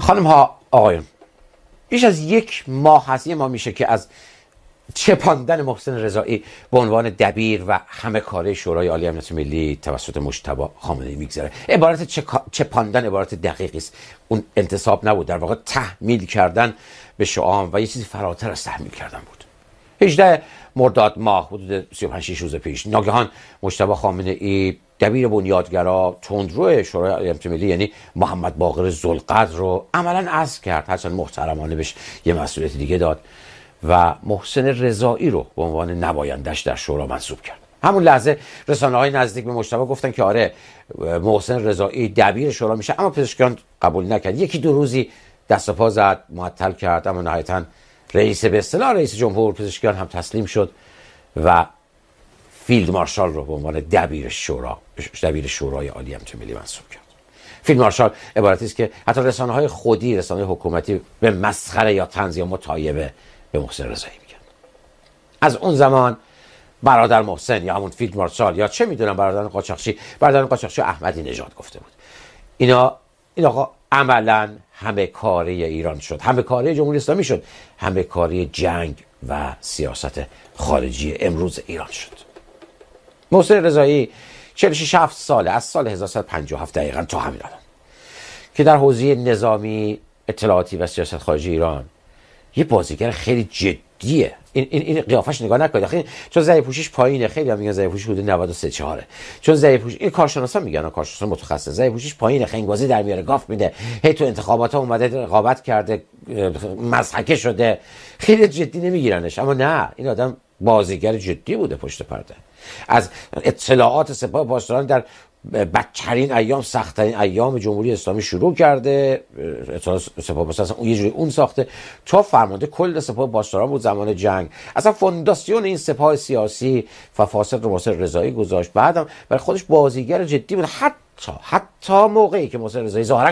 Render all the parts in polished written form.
خانم ها آقایون، بیش از یک ماه هست، یه ماه میشه که از چپاندن محسن رضایی به عنوان دبیر و همه کاره شورای عالی امنیت ملی توسط مجتبی خامنه‌ای میگذره. عبارت چپاندن عبارت دقیقی است. اون انتصاب نبود، در واقع تحمیل کردن به شعام و یه چیزی فراتر از تحمیل کردن بود. 18 مرداد ماه، حدود 35 روز پیش، ناگهان مجتبی خامنه‌ای دبیر بنیادگرا تندرو شورای عالی امنیت ملی یعنی محمد باقر ذوالقدر رو عملاً عزل کرد، هرچند محترمانه بهش یه مسئولیت دیگه داد و محسن رضایی رو به عنوان نمایندش در شورا منصوب کرد. همون لحظه رسانه‌های نزدیک به مجتبی گفتن که آره محسن رضایی دبیر شورا میشه، اما پزشکیان قبول نکرد. یکی دو روزی دست و پا زد، معطل کرد، اما نهایتاً رئیس به اصطلاح رئیس جمهور پزشکیان هم تسلیم شد و فیلد مارشال رو به عنوان دبیر شورای عالی امنیت ملی منصوب کرد. فیلد مارشال عبارتی است که حتی رسانه‌های خودی، رسانه حکومتی به مسخره یا طنز یا متایبه به محسن رضایی میگن. از اون زمان برادر محسن یا همون فیلد مارشال یا چه میدونم برادران قاچاقچی احمدی نژاد گفته بود این آقا عملاً همه کاره ایران شد، همه کاره جمهوری اسلامی شد، همه کاره جنگ و سیاست خارجی امروز ایران شد. محسن رضایی 46 ساله، از سال 1357 دقیقاً تا همین الان که در حوزه نظامی، اطلاعاتی و سیاست خارجی ایران یه بازیگر خیلی جدیه. این قیافش نگاه نکنید، خیلی چون زیر پوشش پایینه، خیلی هم میگن زیر پوشش حدود 93 4، چون زیر پوشش این کارشناسا میگن، کارشناسا متخصص، زیر پوشش پایینه، خنگ‌بازی در میاره، گاف میده، هی تو انتخابات ها اومده رقابت کرده، مضحکه شده، خیلی جدی نمیگیرنش. اما نه، این آدم بازیگر جدی بوده پشت پرده. از اطلاعات سپاه پاسداران در بدترین ایام، سخت‌ترین ایام جمهوری اسلامی شروع کرده، اطلاعات سپاه پاسداران اون یه جوری اون ساخته، تا فرمانده کل سپاه پاسداران بود زمان جنگ، اصلا فونداسیون این سپاه سیاسی و فاسد رو محسن رضایی گذاشت. بعدم برای خودش بازیگر جدی بود، حتی موقعی که محسن رضایی ظاهرا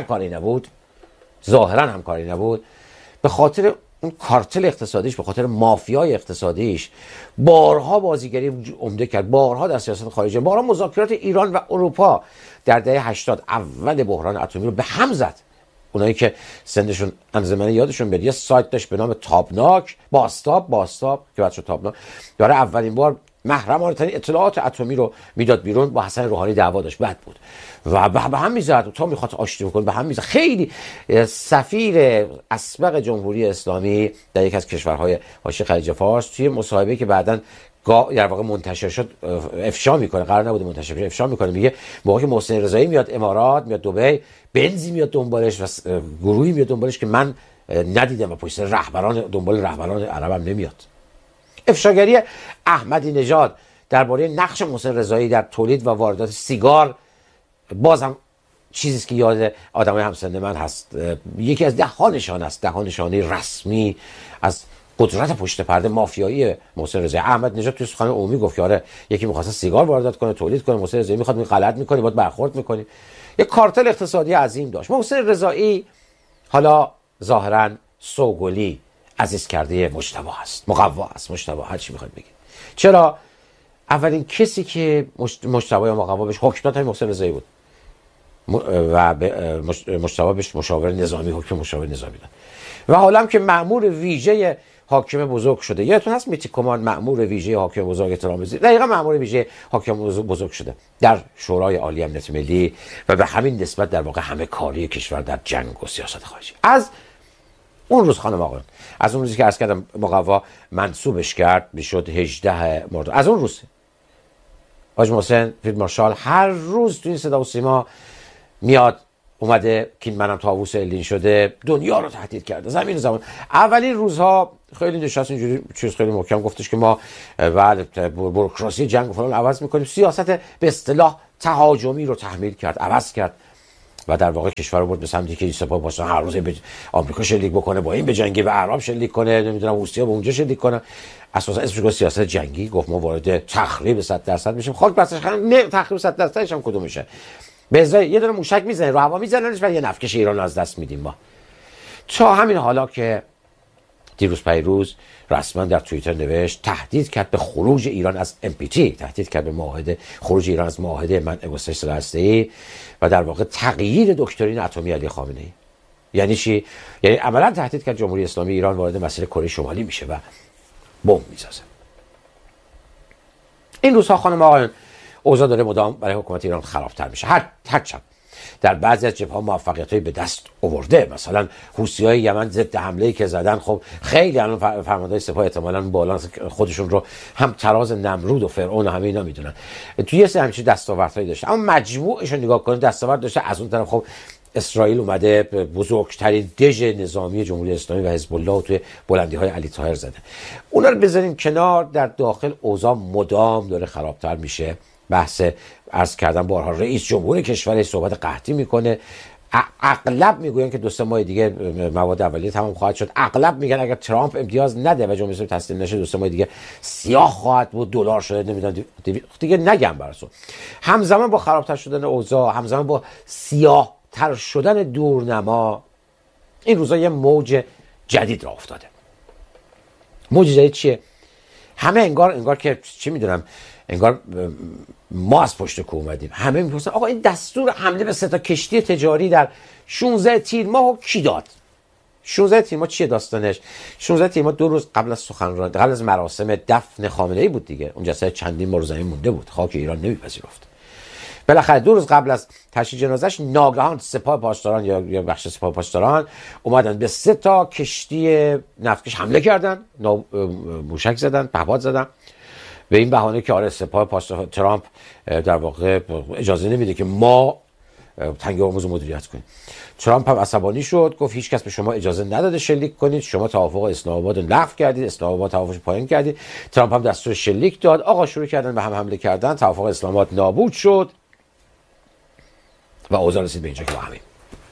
هم کاری نبود، به خاطر اون کارتل اقتصادیش، به خاطر مافیای اقتصادیش بارها بازیگری عمده کرد، بارها در سیاست خارجی، بارها مذاکرات ایران و اروپا در دهه 80 اول بحران اتمی رو به هم زد. اونایی که سنشون انزمنه یادشون بیاد، یه سایت داشت به نام تابناک، باستاب که بعد شد تابناک، داره اولین بار محرمانه ترین اطلاعات اتمی رو میداد بیرون، با حسن روحانی دعوا داشت، بد بود و به هم میزد، تا میخواد آشتی بکنه به هم میزد. خیلی سفیر اسبق جمهوری اسلامی در یک از کشورهای حاشیه خلیج فارس توی مصاحبه که بعداً در واقع منتشر شد افشا میکنه، قرار نبوده منتشر بشه، افشا میکنه، میگه موقعی که محسن رضایی میاد امارات، میاد دبی، بنزی میاد دنبالش و گروهی میاد دنبالش که من ندیدم و پشت دنبال رهبران عربم نمیاد. افشاگری احمدی نژاد درباره نقش محسن رضایی در تولید و واردات سیگار بازم چیزی است که یاد آدمای همسن من هست. یکی از ده نشانه رسمی از قدرت پشت پرده مافیایی محسن رضایی. احمد نژاد توی سخن عمومی گفت که آره یکی می‌خواد سیگار واردات کنه، تولید کنه، محسن رضایی می‌خواد غلط می‌کنه، باید برخورد می‌کنی. یک کارتل اقتصادی عظیم داشت. محسن رضایی حالا ظاهراً سوگلی عزیز کرده مجتبی هست، مقوا هست، مجتبی هر چی می‌خواد بگید. چرا؟ اولین کسی که مجتبی یا مقوا بهش حکم داد محسن رضایی بود و مجتبی بهش مشاور نظامی حکم مشاور نظامی داد و حالا هم که مأمور ویژه حاکم بزرگ شده. یادتون هست میتی کمان مأمور ویژه حاکم بزرگ اطلاع رسانی، دقیقاً مأمور ویژه حاکم بزرگ شده در شورای عالی امنیت ملی و به همین نسبت در واقع همه کاری کشور در جنگ و سیاست خارجی. از اون روز خانم آقایان، از اون روزی که عرض کردم مقوا منصوبش کرد میشد 18 مرداد، از اون روز حاج محسن فیلد مارشال هر روز توی صدا و سیما میاد اومده که منم طاووس الین شده، دنیا رو تهدید کرده، زمین زمان. اولین روزها خیلی نشست اینجوری چیز خیلی محکم گفتش که ما بوروکراسی جنگ و فلان عوض میکنیم، سیاست به اصطلاح تهاجمی رو تحمیل کرد، عوض کرد و در واقع کشور رو برد به سمتی که سپاه پاسداران هر روز به آمریکا شلیک بکنه، با این به جنگی به اعراب شلیک کنه، نمیدونم روسیه به اونجا شلیک کنه. اساسا اسمش گفت سیاست جنگی، گفت ما وارد تخریب 100% میشیم. خاک برسش نه، تخریب 100% هم کدوم میشه؟ به ازای یه دونه موشک میزنه رو هوا میزننش و یه نفکش ایران از دست میدیم ما. تا همین حالا که دیروز پیروز رسما در توییتر نوشت تهدید کرد به خروج ایران از NPT، تهدید کرد به معاهده خروج ایران از معاهده منع گسترش سلاح هسته‌ای و در واقع تغییر دکترین اتمی علی خامنه‌ای. یعنی چی؟ یعنی عملا تهدید کرد جمهوری اسلامی ایران وارد مسیر کره شمالی میشه و بمب میسازه. این روزها خانم آقایان اوضاع داره مدام برای حکومت ایران خرابتر میشه. هرچند در بعضی از جبهه‌ها موفقیت‌هایی به دست آورده، مثلا حوثی‌های یمن ضد حمله‌ای که زدن، خب خیلی الان فرماندهای سپاه احتمالاً بالا خودشون رو هم تراز نمرود و فرعون و همه اینا میدونن، توی یه سری همچین دستاوردهایی داشته، اما مجموعش رو نگاه کنید دستاورد داشته. از اون طرف خب اسرائیل اومده بزرگترین دژ نظامی جمهوری اسلامی و حزب الله توی بلندی‌های علی طاهر زده. اونا رو بذاریم کنار، در داخل اوضاع مدام داره خرابتر میشه. بحث عرض کردم بارها رئیس جمهور کشور صحبت قحطی میکنه. اغلب میگوین که 2-3 ماه دیگه مواد اولیه تمام خواهد شد. اغلب میگن اگر ترامپ امتیاز نده و جمهوری اسلامی تسلیم نشه 2-3 ماه دیگه سیاه خواهد بود، دلار شده نمیدونم دیگه نگم براتون. همزمان با خرابتر شدن اوضاع، همزمان با سیاه تر شدن دورنما، این روزا یه موج جدید راه افتاده. موج جدید چیه؟ همه انگار که چی میدونم، انگار ما از پشت کوه اومدیم. همه میپرسن آقا این دستور حمله به 3 کشتی تجاری در 16 تیر ماه کی داد؟ 16 تیر ماه چیه داستانش؟ 16 تیر ماه 2 روز قبل از سخنرانی، قبل از مراسم دفن خامنه‌ای بود دیگه. اون جسد چندین ماه زمین مونده بود، خاک ایران نمیپذیرفت. بالاخره 2 روز قبل از تشییع جنازش ناگهان سپاه پاسداران یا بخش سپاه پاسداران اومدن به 3 کشتی نفتکش حمله کردن، موشک زدن، پهپاد زدن، به این بهانه که آره سپاه پاسداران ترامپ در واقع اجازه نمیده که ما تنگه هرمز رو مدیریت کنیم. ترامپ هم عصبانی شد، گفت هیچ کس به شما اجازه نداده شلیک کنید، شما توافق اسلام آباد رو لغو کردید، اسلام آباد توافقش پایین کردید. ترامپ هم دستور شلیک داد، آقا شروع کردن به هم حمله کردن، توافق اسلام آباد نابود شد و اوضاع رسید به اینجا که با همین.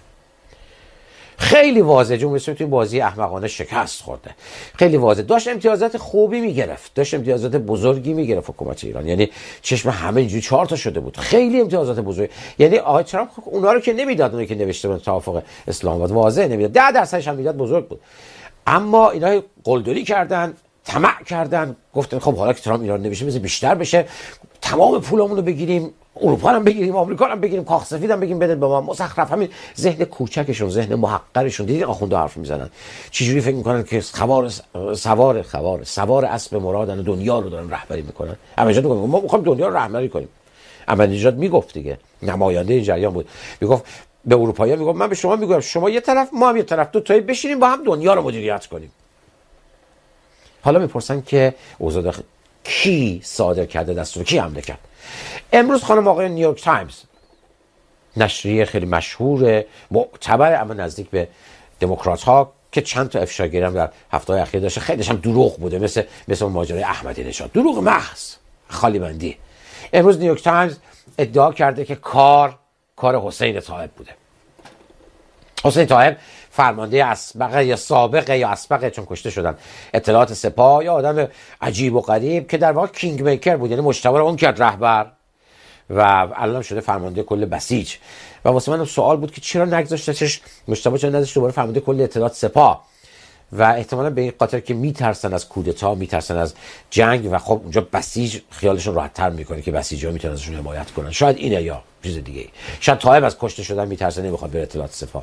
خیلی واضحه جمهوری اسلامی توی بازی احمقانه شکست خورده. خیلی واضح داشت امتیازات خوبی میگرفت، داشت امتیازات بزرگی میگرفت حکومت ایران، یعنی چشم همه اینجوری 4 تا شده بود، خیلی امتیازات بزرگ. یعنی آقای ترامپ اونا رو که نمیداد، اونایی که نوشته بود توافق اسلام آباد واضح نمیداد، 10% هم میداد بزرگ بود. اما اینا قلدری کردن، طمع کردن، گفتن خب حالا که ترامپ ایران نمیشه بذار بیشتر بشه، تمام پولمون رو بگیریم، اروپا هم بگیریم، آمریکا هم بگیریم، کاخ سفید هم بگیم بده به ما، مزخرف. همین ذهن کوچکشون، ذهن محقرشون. دیدین آخوندا حرف میزنن چجوری فکر میکنن که سوار اسب مرادن و دنیا رو دارن رهبری میکنن. احمدی نژاد ما میخوایم دنیا رو رهبری کنیم. احمدی نژاد میگفت دیگه، نماینده این جریان بود، میگفت به اروپایی‌ها، میگفت من به شما میگم شما یه طرف ما هم یه طرف، دو تایی بشینیم با هم دنیا رو مدیریت کنیم. حالا میپرسن که اوضاع کی صادر کرده دستور، کی حمله کرد؟ امروز خانم آقای نیویورک تایمز، نشریه خیلی مشهور معتبر اما نزدیک به دموکرات ها که چند تا افشاگری هم در هفته‌های اخیر داشته، خیلیش هم دروغ بوده، مثل ماجرای احمدی نژاد، دروغ محض، خالی بندی. امروز نیویورک تایمز ادعا کرده که کار حسین طایب بوده. حسین طایب فرمانده اسبق یا سابق یا اسبق، چون کشته شدن، اطلاعات سپاه، یا آدم عجیب و غریب که در واقع کینگ میکر بود، یعنی مجتبی رو اون کرد رهبر و الان شده فرمانده کل بسیج. و واسه من سوال بود که چرا نگذاشتش مجتبی، چرا نذاشت دوباره فرمانده کل اطلاعات سپاه؟ و احتمالاً به این خاطر که میترسن از کودتا، میترسن از جنگ و خب اونجا بسیج خیالشون راحت‌تر میکنه که بسیجا میتونن ازشون حمایت کنن. شاید اینه یا چیز دیگه. شاید طایب از کشته شدن میترسه، نمیخواد بره اطلاعات سپاه.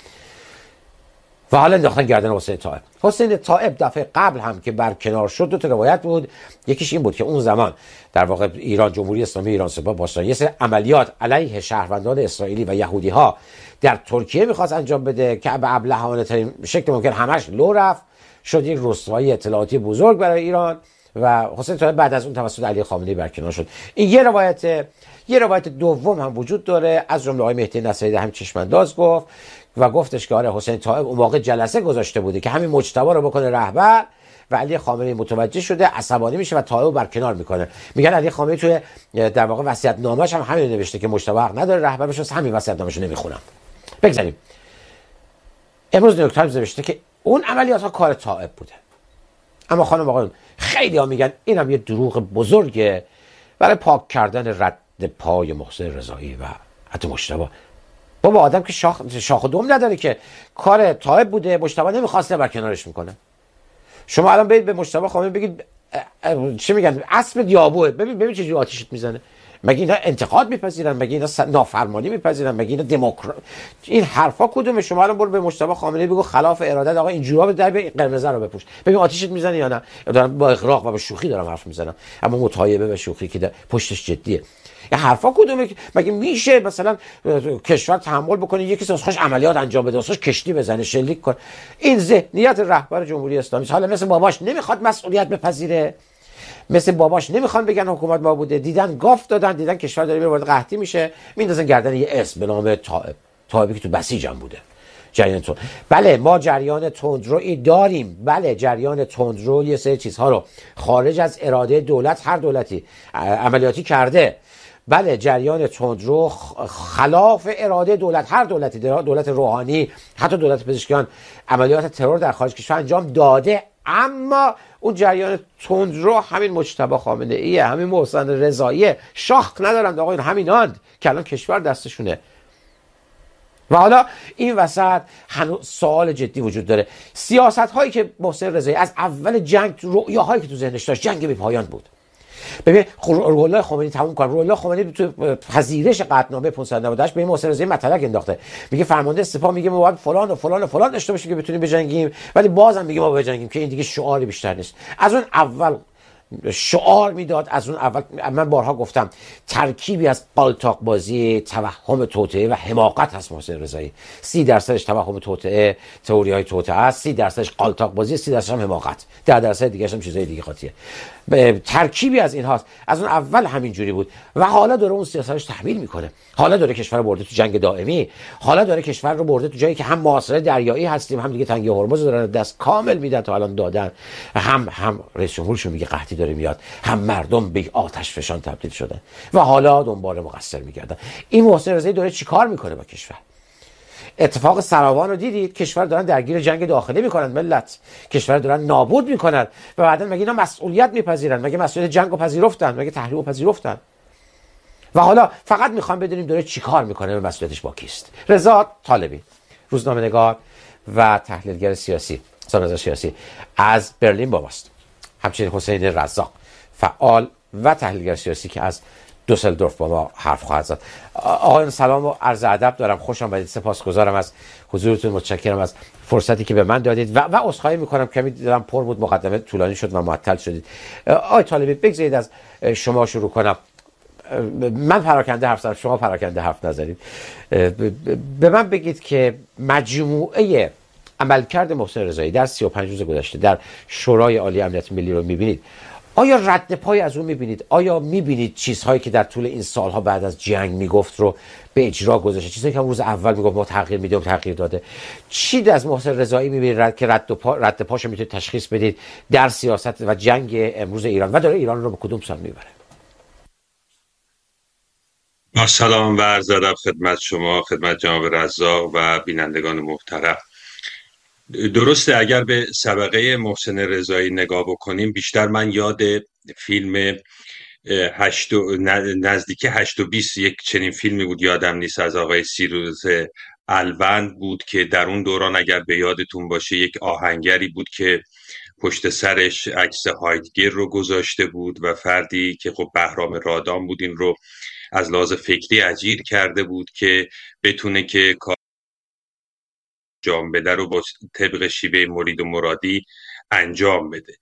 و حالا انداختن گردن حسین طایب. حسین طایب دفعه قبل هم که برکنار شد 2 تا روایت بود. یکیش این بود که اون زمان در واقع ایران، جمهوری اسلامی ایران سپاه پاسداران یه سری عملیات علیه شهروندان اسرائیلی و یهودی ها در ترکیه میخواست انجام بده که به ابلهانه ترین شکل ممکن همش لو رفت، شد یک رسوایی اطلاعاتی بزرگ برای ایران و حسین طایب بعد از اون توسط علی خامنه‌ای برکنار شد. این یه روایت دوم هم وجود داره، از جمله آقای مهدی نصیری هم چشمانداز گفت و گفتش که آره حسین طایب اون موقع جلسه گذاشته بوده که همین مجتبی رو بکنه رهبر و علی خامنه‌ای متوجه شده، عصبانی میشه و طایب برکنار میکنه. میگن علی خامنه‌ای توی در واقع وصیت‌نامه‌اش هم همین نوشته که مجتبی حق نداره رهبر بشه، همین وصیت‌نامه‌شو نمیخونم. بگذاریم. امروز نیویورک تایمز نوشته که اون عملیات‌ها کار طایب بوده. اما خانم آقایون خیلی‌ها میگن اینم یه دروغ بزرگه برای پاک کردن رد پای محسن رضایی و حتی مجتبی. بابا آدم که شاخ و دم نداره که کار طایب بوده، مجتبی نمیخواسته برکنارش میکنه. شما الان برید به مجتبی خامنه‌ای بگید چی میگن، اسب دیابوه، ببین چه جوری آتیشت میزنه. مگه اینا انتقاد میپذیرن؟ مگه اینا نافرمانی میپذیرن؟ مگه اینا این حرفا کدومه؟ شما الان برو به مجتبی خامنه‌ای بگو خلاف ارادت آقا اینجوری به در قرمز رو بپوش، ببین آتیشت میزنه یا نه. دارم با اغراق و با شوخی دارم حرف میزنم، اما متایبه به شوخی که پشتش جدیه. این حرفا کدومه؟ مگه میشه مثلا کشور تحمل بکنه یکی واسش عملیات انجام بده، واسش کشتی بزنه، شلیک کنه؟ این ذهنیت رهبر جمهوری اسلامی. حالا مثل باباش نمیخواد مسئولیت بپذیره، مثل باباش نمیخوان بگن حکومت ما بوده، دیدن گاف دادن، دیدن کشور داره وارد قحطی میشه، میندازن گردن یه اسم به نام طائبی که تو بسیج هم بوده. جریان تند. بله ما جریان تندرویی داریم، بله جریان تندرو یه سری چیزها رو خارج از اراده دولت، هر دولتی عملیاتی کرده. بله جریان تندرو خلاف اراده دولت، هر دولتی، دولت روحانی، حتی دولت پزشکیان، عملیات ترور در خارج کشور انجام داده. اما اون جریان تندرو همین مجتبی خامنه‌ای، همین محسن رضایی، شاخ ندارند آقا، همیناند که الان کشور دستشونه. و حالا این وسط هنوز سوال جدی وجود داره. سیاست هایی که محسن رضایی از اول جنگ، رؤیاهایی که تو ذهنش داشت، جنگ بی پایان بود. ببین روح الله خمینی تموم کنه، روح الله خمینی تو پذیرش قطعنامه 598 به این محسن رضایی مطلق انداخته، میگه فرمانده سپاه میگه ما باید فلان و فلان و فلان داشته باشیم که بتونیم بجنگیم، ولی بازم میگه ما بجنگیم، که این دیگه شعاری بیشتر نیست. از اون اول شعار میداد، از اون اول من بارها گفتم ترکیبی از قالتاق بازی، توهم توطئه و حماقت هست محسن رضایی. 30% توهم توطئه، تئوری های توطئه است، 30% قالتاق بازی، 30% هم حماقت، 10% دیگه هم چیزای دیگه قاطیه. ترکیبی از این هاست. از اون اول همین جوری بود و حالا داره اون سیاستش تحمیل میکنه. حالا داره کشور رو برده تو جنگ دائمی، حالا داره کشور رو برده تو جایی که هم محاصره دریایی هستیم، هم دیگه تنگه هرمز دارن دست کامل میدن تا الان دادن، هم رئیس جمهورشون میگه قحطی داره میاد، هم مردم به آتش فشان تبدیل شدن و حالا دنبال مقصر میگردن. این محسن رضایی داره چیکار میکنه با کشور؟ اتفاق سراوان رو دیدید، کشور دارن درگیر جنگ داخلی میکنن، ملت کشور دارن نابود میکنن و بعدا مگه اینا مسئولیت میپذیرن؟ مگه مسئولیت جنگ رو پذیرفتن؟ مگه تحریم رو پذیرفتن؟ و حالا فقط میخوام بدونیم داره چیکار میکنه و مسئولیتش با کیست. رضا طالبی، روزنامه‌نگار و تحلیلگر سیاسی، سازمان سیاسی از برلین با ماست. همچنین حسین رزاق، فعال و تحلیلگر سیاسی که از دوسلدورف با ما حرف خواهد زد. آقایان سلام و عرض ادب دارم، خوش آمدید، سپاسگزارم از حضورتون، متشکرم از فرصتی که به من دادید و عذرخواهی میکنم کمی دیدم پر بود، مقدمه طولانی شد و معطل شدید. آقای طالبی بگذارید از شما شروع کنم. من پراکنده حرف زدم، شما پراکنده حرف نزنید. به من بگید که مجموعه عملکرد محسن رضایی در 35 روز گذشته در شورای عالی امنیت ملی رو میبینید، آیا رد پای از اون میبینید؟ آیا میبینید چیزهایی که در طول این سالها بعد از جنگ میگفت رو به اجرا گذاشته؟ چیزهایی که روز اول میگفت ما تغییر میدیم تغییر داده. چی از محسن رضایی میبینید که رد پاشو میتونید تشخیص بدید در سیاست و جنگ امروز ایران و داره ایران رو به کدوم سمت میبره؟ سلام و عرض ادب خدمت شما، خدمت جناب رزاق و بینندگان محترم. درسته اگر به سابقه محسن رضایی نگاه بکنیم، بیشتر من یاد فیلم نزدیک 8:20 یک چنین فیلمی بود، یادم نیست، از آقای سیروس الوند بود که در اون دوران اگر به یادتون باشه یک آهنگری بود که پشت سرش عکس هایدگر رو گذاشته بود و فردی که خب بهرام رادان بود این رو از لحاظ فکری اجیر کرده بود که بتونه که کار انجام بده رو با طبق شیوه مرید و مرادی انجام بده.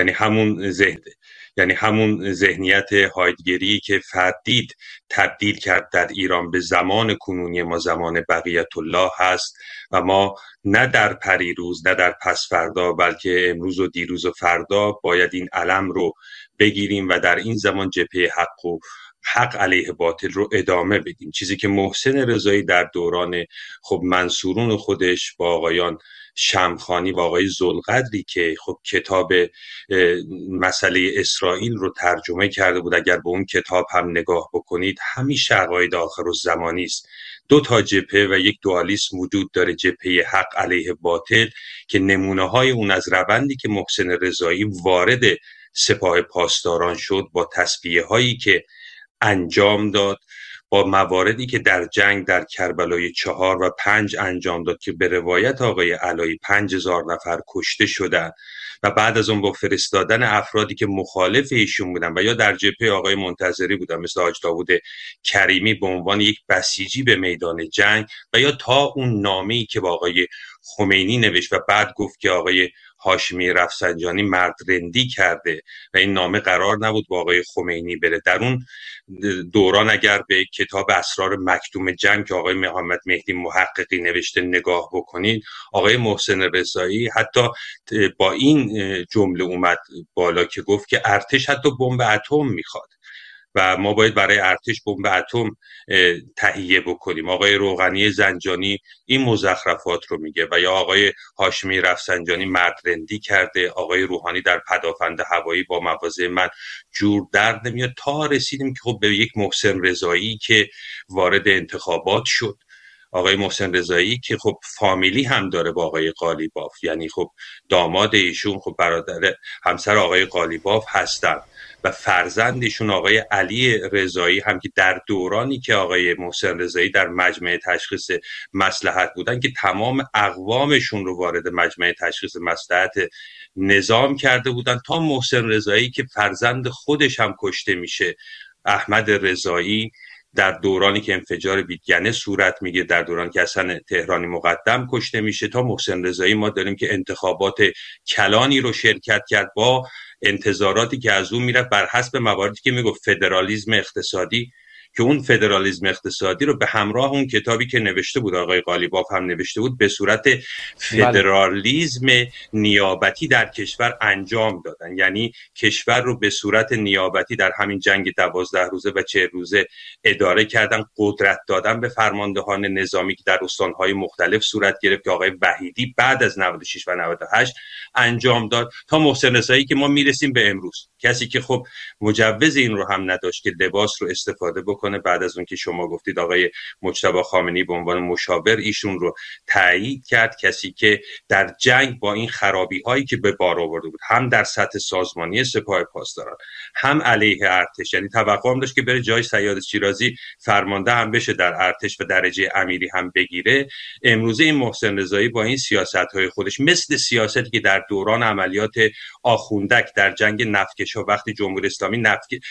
یعنی همون ذهنیت هایدگری که فردید تبدیل کرد در ایران به زمان کنونی ما، زمان بقیت الله هست و ما نه در پریروز نه در پس فردا بلکه امروز و دیروز و فردا باید این علم رو بگیریم و در این زمان جبهه حق علیه باطل رو ادامه بدیم. چیزی که محسن رضایی در دوران خب منصورون خودش با آقایان شمخانی و آقای ذوالقدری که خب کتاب مسئله اسرائیل رو ترجمه کرده بود، اگر به اون کتاب هم نگاه بکنید همیشه عقاید آخرالزمانی است. دو تا جبهه و یک دوالیسم وجود داره، جبهه حق علیه باطل که نمونه های اون از روندی که محسن رضایی وارد سپاه پاسداران شد با تصفیه هایی که انجام داد، با مواردی که در جنگ در کربلای 4 و 5 انجام داد که به روایت آقای علایی 5000 نفر کشته شدن و بعد از اون با فرستادن افرادی که مخالف ایشون بودن و یا در جبهه آقای منتظری بودن مثل حاج داوود کریمی به عنوان یک بسیجی به میدان جنگ و یا تا اون نامه‌ای که با آقای خمینی نوشت و بعد گفت که آقای هاشمی رفسنجانی مرد رندی کرده و این نامه قرار نبود با آقای خمینی بره. در اون دوران اگر به کتاب اسرار مکتوم جنگ که آقای محمد مهدی محققی نوشته نگاه بکنید، آقای محسن رضایی حتی با این جمله اومد بالا که گفت که ارتش حتی بمب اتم میخواد و ما باید برای ارتش بمب اتم تهیه بکنیم. آقای روغنی زنجانی این مزخرفات رو میگه و یا آقای هاشمی رفسنجانی مردرندی کرده، آقای روحانی در پدافند هوایی با مواضع من جور در نمیاد، تا رسیدیم که خب به یک محسن رضایی که وارد انتخابات شد. آقای محسن رضایی که خب فامیلی هم داره با آقای قالیباف، یعنی خب داماد ایشون خب برادر همسر آقای قالیباف هستن و فرزندشون آقای علی رضایی هم که در دورانی که آقای محسن رضایی در مجمع تشخیص مصلحت بودن که تمام اقوامشون رو وارد مجمع تشخیص مصلحت نظام کرده بودن، تا محسن رضایی که فرزند خودش هم کشته میشه، احمد رضایی، در دورانی که انفجار بیتگنه صورت میگه، در دورانی که حسن تهرانی مقدم کشته میشه، تا محسن رضایی ما داریم که انتخابات کلانی رو شرکت کرد با انتظاراتی که از اون میرفت بر حسب مواردی که میگفت فدرالیسم اقتصادی، که اون فدرالیسم اقتصادی رو به همراه اون کتابی که نوشته بود آقای قالیباف هم نوشته بود به صورت فدرالیسم نیابتی در کشور انجام دادن، یعنی کشور رو به صورت نیابتی در همین جنگ 12 روزه و 40 روزه اداره کردن، قدرت دادن به فرماندهان نظامی که در استانهای مختلف صورت گرفت که آقای وحیدی بعد از 96 و 98 انجام داد، تا محسن رضایی که ما میرسیم به امروز. کسی که خب مجوز این رو هم نداشت که لباس رو استفاده بکنه بعد از اون که شما گفتید آقای مجتبی خامنه‌ای به عنوان مشاور ایشون رو تایید کرد، کسی که در جنگ با این خرابی هایی که به بار آورده بود هم در سطح سازمانی سپاه پاسداران هم علیه ارتش، یعنی توقع هم داشت که بره جای صیاد شیرازی فرمانده هم بشه در ارتش و درجه امیری هم بگیره. امروزه این محسن رضایی با این سیاست‌های خودش مثل سیاستی که در دوران عملیات آخوندک در جنگ نفتکش‌ها وقتی جمهوری اسلامی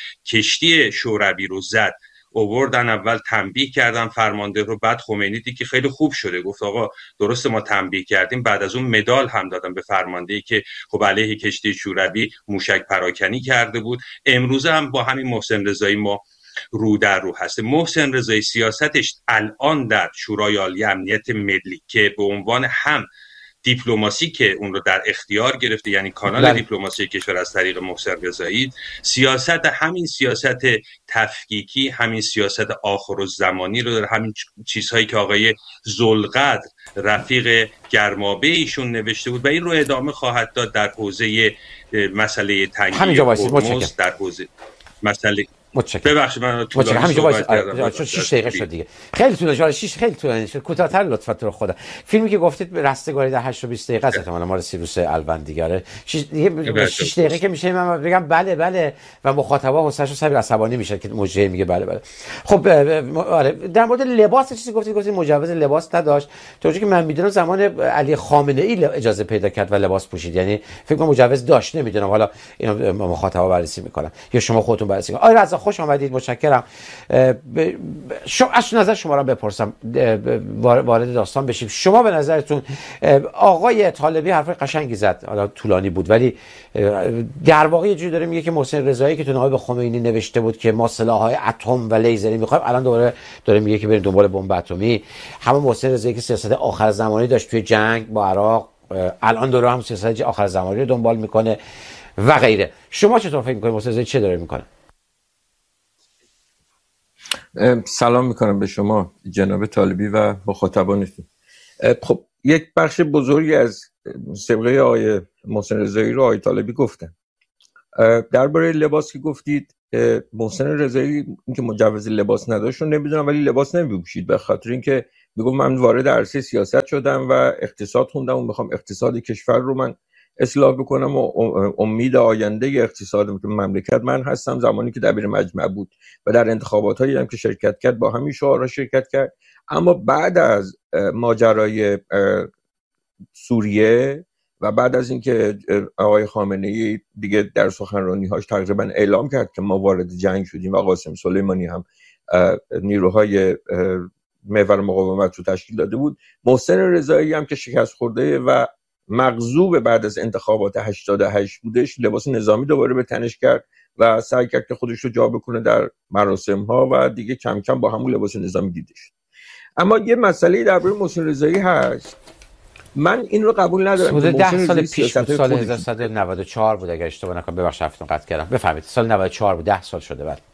کشتی شوروی رو زد آوردن، اول تنبیه کردن فرمانده رو، بعد خمینی دید که خیلی خوب شده گفت آقا درسته ما تنبیه کردیم، بعد از اون مدال هم دادن به فرماندهی که خب علیه کشتی شوروی موشک پراکنی کرده بود. امروزه هم با همین محسن رضایی ما رو در رو هست. محسن رضایی سیاستش الان در شورای عالی امنیت ملی که به عنوان هم دیپلماسی که اون رو در اختیار گرفته، یعنی کانال دیپلماسی کشور از طریق محسن رضایی، سیاست همین سیاست تفکیکی، همین سیاست آخرالزمانی رو داره، همین چیزهایی که آقای ذوالقدر رفیق گرمابه ایشون نوشته بود و این رو ادامه خواهد داد در حوزه مسئله تنگی هرمز، در حوزه مسئله ببخشید من طولانی صحبت کردم چون 6 دقیقه شد دیگه، خیلی طولانی 6 خیلی طولانی شد، کوتاه‌تر لطفا تو رو خدا. فیلمی که گفتید رستگاری در 8 و 20 دقیقه است، احتمالاً مال سیروس الوند دیگره. 6 دقیقه که میشه من بگم بله بله و مخاطبا حسش و صبر عصبانی میشه که مجری میگه بله بله. خب آره در مورد لباس چیزی گفتید مجوز لباس نداشت، طوری که من میدونم زمان علی خامنه ای اجازه پیدا کرد و لباس پوشید، یعنی فکر کنم مجوز داشت، نمیدونم حالا اینو مخاطبا بررسی میکنن یا شما خودتون بررسی کنید. آره رضا خوش آمدید، متشکرم. از نظر شما را بپرسم، وارد داستان بشیم. شما به نظرتون آقای طالبی حرف قشنگی زد، حالا طولانی بود ولی در واقع یه جوری داره میگه که محسن رضایی که تو نامه به خمینی نوشته بود که ما سلاح‌های اتم و لیزری می‌خوایم، الان دوباره داره میگه که بریم دنبال بمب اتمی. همون محسن رضایی که سیاست آخر زمانی داشت توی جنگ با عراق، الان داره هم سیاست آخر زمانی رو دنبال میکنه و غیره. شما چطور فکر می‌کنید محسن رضایی چه داره میکنه؟ سلام میکنم به شما جناب طالبی و مخاطبانتون. خب یک بخش بزرگی از سابقه آقای محسن رضایی رو آقای طالبی گفتن. درباره لباس که گفتید، محسن رضایی اینکه مجوز لباس نداشت رو نمیدونم ولی لباس نمیپوشید، به خاطر اینکه میگم من وارد عرصه سیاست شدم و اقتصاد خوندم و میخوام اقتصاد کشور رو من اصلاح بکنم و امید آینده اقتصاد مملکت من هستم. زمانی که دبیر مجمع بود و در انتخابات هایی هم که شرکت کرد با همین شعارها شرکت کرد. اما بعد از ماجرای سوریه و بعد از اینکه آقای خامنه‌ای دیگه در سخنرانی‌هاش تقریبا اعلام کرد که ما وارد جنگ شدیم و قاسم سلیمانی هم نیروهای محور مقاومت رو تشکیل داده بود، محسن رضایی هم که شکست خورده و مغضوب بعد از انتخابات 88 بودش، لباس نظامی دوباره به تنش کرد و سعی کرد که خودش رو جا بکنه در مراسم‌ها و دیگه کم کم با همون لباس نظامی دیده شد. اما یه مسئله درباره محسن رضایی هست، من این رو قبول ندارم که 10 سال پیش بود، سال 1394 بود اگر اشتباه نکنم، ببخشید حرفتون قطع کردم. بفهمید سال 94 بود، 10 سال شده. بعد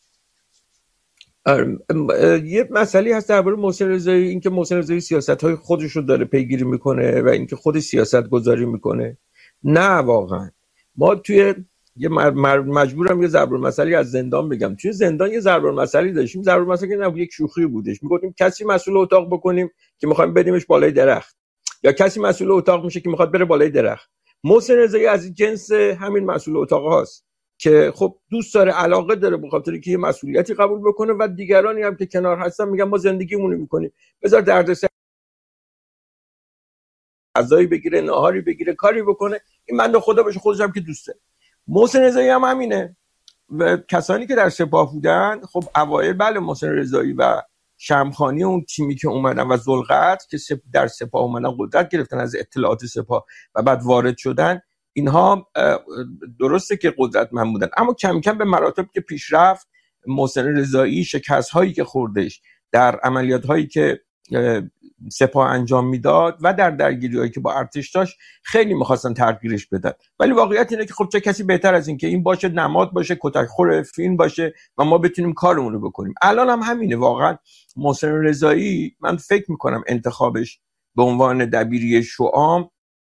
یه مسئله هست درباره محسن رضایی، اینکه محسن رضایی سیاست‌های خودش رو داره پیگیری میکنه و اینکه خود سیاست گذاری میکنه. نه واقعا ما توی یه مجبورم یه ضرب المثلی از زندان بگم. توی زندان یه ضرب المثلی داشتیم، ضرب المثلی نه یک شوخی بودش، میگفتیم کسی مسئول اتاق بکنیم که میخوایم بدیمش بالای درخت، یا کسی مسئول اتاق میشه که میخواد بره بالای درخت. محسن رضایی از جنس همین مسئول اتاق هاست که خب دوست داره، علاقه داره به خاطر که یه مسئولیتی قبول بکنه و دیگرانی هم که کنار هستن میگن ما زندگیمون رو میکنیم، بذار دردسر غذایی بگیره، ناهاری بگیره، کاری بکنه، این بنده خدا باشه خودش هم که دوسته. محسن رضایی هم همینه و کسانی که در سپاه بودن، خب اوایل بله محسن رضایی و شمخانی اون تیمی که اومدن و ذوالقعد که در سپاه اومدن قدرت گرفتن از اطلاعات سپاه و بعد وارد شدن، اینها درسته که قدرتمند بودن، اما کم کم به مراتب که پیش رفت، محسن رضایی شکست هایی که خوردش در عملیات هایی که سپاه انجام میداد و در درگیری هایی که با ارتش داشت خیلی میخواستن تغییرش بدن، ولی واقعیت اینه که خب چه کسی بهتر از این که این باشه نماد باشه، کتکخور فیلم باشه و ما بتونیم کارمون رو بکنیم. الان هم همینه واقعا. محسن رضایی من فکر میکنم انتخابش به عنوان دبیری شعام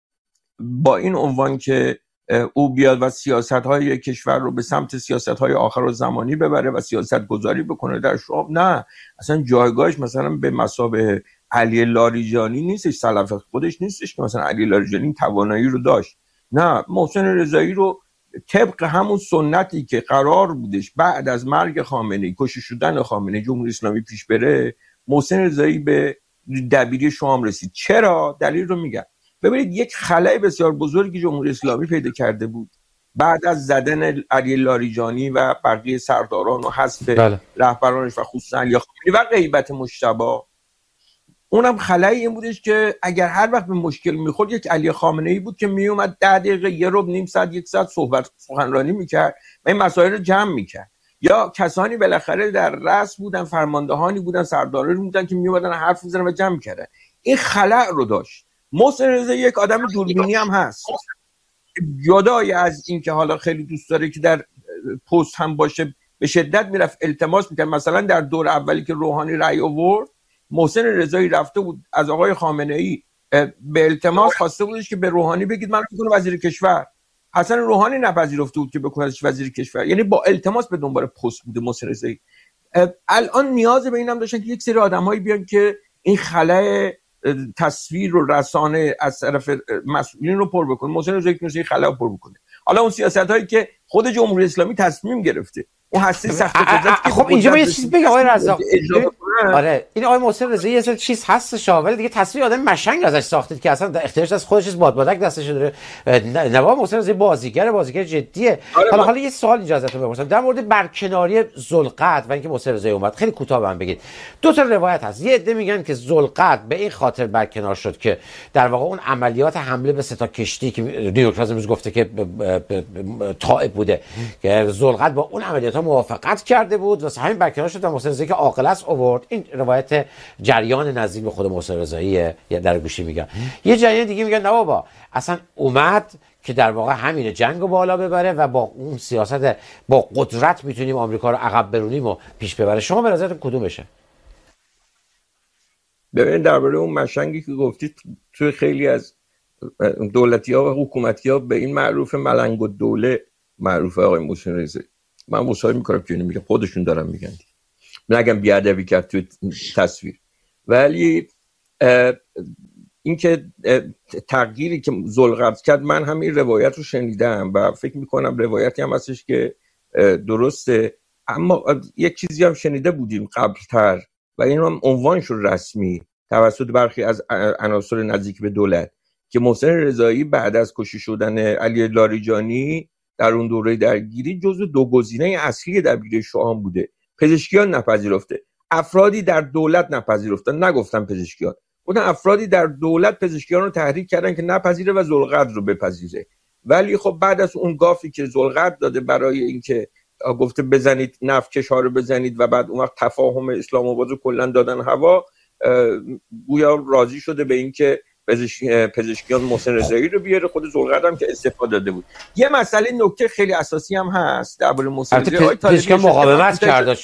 با این عنوان که او بیاد و سیاست‌های کشور رو به سمت سیاست‌های آخرالزمانی ببره و سیاست گذاری بکنه در شعب، نه اصلا جایگاهش مثلا به مثابه علی لاریجانی نیستش، سلف خودش نیستش که مثلا علی لاریجانی توانایی رو داشت. نه، محسن رضایی رو طبق همون سنتی که قرار بودش بعد از مرگ خامنه‌ای، کشته شدن خامنه‌ای، جمهوری اسلامی پیش بره، محسن رضایی به دبیری شام رسید. چرا؟ دلیل رو میگم. ببینید یک خلأ بسیار بزرگی جمهوری اسلامی پیدا کرده بود بعد از زدن علی لاریجانی و بقیه سرداران و حذف رهبرانش و خصوصا علی خامنه‌ای و غیبت مجتبی. اونم خلأی این بودش که اگر هر وقت به مشکل میخورد یک علی خامنه‌ای بود که میومد 10 دقیقه، یه ربع، نیم ساعت، یک ساعت سخنرانی میکرد و این مسائل رو جمع میکرد. یا کسانی بالاخره در رأس بودن، فرماندهانی بودن، سردارانی بودن که میومدن حرف میزنن و جمع میکردن. این خلأ رو داشت. محسن رضایی یک آدم دوربینی هم هست، جدای از این که حالا خیلی دوست داره که در پست هم باشه، به شدت میرفت التماس میکرد. مثلا در دور اولی که روحانی رأی آورد، محسن رضایی رفته بود از آقای خامنه‌ای به التماس خواسته بودش که به روحانی بگید من میکنم وزیر کشور. حسن روحانی نپذیرفته بود که بکنه وزیر کشور، یعنی با التماس به دنبال پست بوده محسن رضایی. الان نیاز به اینم داشتن که یک سری آدمایی بیان که این خلأ تصویر و رسانه از طرف مسئولین رو پر بکنه. محسن رضایی که خلأ پر بکنه. حالا اون سیاستایی که خود جمهوری اسلامی تصمیم گرفته، اون هستی سخت قدرت. خب اینجا یه چیز بگم آقای رزاق. آره این آقای محسن رضایی یه چیز هست ولی دیگه تصویر آدم مشنگ ازش ساختید که اصلا اختیارش از خودش بادبادک دستش داره. نواب محسن رضایی بازیگر جدیه. حالا یه سوال اینجا ازتون بپرسم در مورد برکناری ذوالقعد و اینکه محسن رضایی اومد. خیلی کوتاه بهم بگید. دو تا روایت هست. یه عده میگن که ذوالقعد به این خاطر برکنار شد که در واقع اون عملیات حمله به 3 تا کشتی که نیویورک تایمز امروز گفته که طائب بوده که ذوالقعد با اون عملیات موافقت کرده بود واسه همین برکنار شد و محسن رضایی که عاقل است آورد. این روایت جریان نزدیک به خود محسن رضاییه، یا در گوشی میگن. یه جریان دیگه میگن نه بابا اصلا اومد که در واقع همین جنگو بالا ببره و با اون سیاست با قدرت میتونیم آمریکا رو عقب برونیم و پیش ببره. شما به نظرتون کدومشه؟ ببین درباره اون مشنگی که گفتید، توی خیلی از دولتی‌ها و حکومتی‌ها به این معروف ملنگ الدوله معروفه آقای محسن رضایی. من مصاحبه میکنم که اینو میگه، خودشون دارن میگن، نگم بیادبی کرد توی تصویر. ولی اینکه تغییری که ذوالقرد کرد، من همین روایت رو شنیدم و فکر میکنم روایتی هم هستش که درسته، اما یک چیزی هم شنیده بودیم قبلتر و این هم عنوان شد رسمی توسط برخی از عناصر نزدیک به دولت که محسن رضایی بعد از کشته شدن علی لاریجانی در اون دوره درگیری جزو 2 گزینه اصلی درگیری شاهان بوده. پزشکیان نپذیرفته، افرادی در دولت نپذیرفتن، نگفتم پزشکیان، اون افرادی در دولت پزشکیان رو تحریک کردن که نپذیره و ذوالقرد رو بپذیره. ولی خب بعد از اون گافی که ذوالقرد داده برای اینکه گفته بزنید نفکش ها رو بزنید و بعد اون وقت تفاهم اسلام آباد رو کلا دادن هوا، گویا راضی شده به اینکه پزشکیان محسن رضایی رو بیاره، خود ذوالقرد هم که استعفا داده بود. یه مسئله نکته خیلی اساسی هم هست درباره محسن رضایی. پزشکیان مقاومت کرد.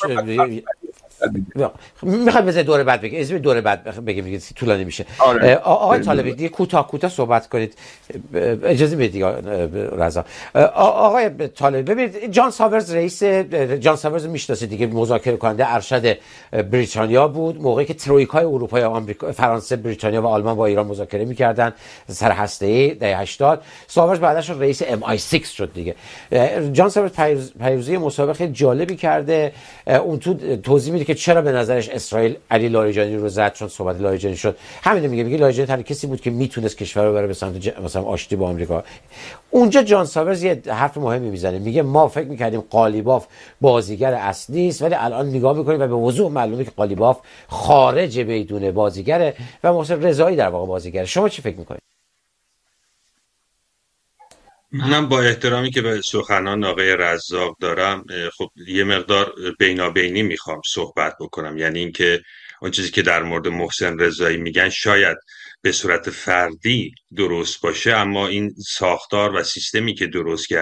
میخوام بذار دوره بعد بگم، اسم دوره بعد بگم طولانی میشه. آقای طالبی دیگه کوتاه صحبت کنید، اجازه بدید رضا. آقای طالبی ببینید، جان ساورز میشناسید دیگه، مذاکره کننده ارشد بریتانیا بود موقعی که ترویکای اروپا، آمریکا، فرانسه، بریتانیا و آلمان با ایران مذاکره میکردن سر هسته‌ای دهه 80. ساورز بعدش رئیس MI6 شد دیگه. جان ساورز پیروزی مسابقه جالبی کرده، اون تو توضیح میده که چرا به نظرش اسرائیل علی لاریجانی رو زد، چون صحبت لاریجانی شد. همین میگه لاریجانی تنها کسی بود که میتونست کشور رو بره به سمت مثلا آشتی با آمریکا. اونجا جان ساورز یه حرف مهمی میزنه، میگه ما فکر میکردیم قالیباف بازیگر اصلی است، ولی الان نگاه میکنیم و به وضوح معلومه که قالیباف خارج میدون بازیگره و محسن رضایی در واقع بازیگره. شما چی فکر میکنید؟ منم با احترامی که به سخنان آقای رزاق دارم، خب یه مقدار بینابینی میخوام صحبت بکنم. یعنی اینکه اون چیزی که در مورد محسن رضایی میگن شاید به صورت فردی درست باشه، اما این ساختار و سیستمی که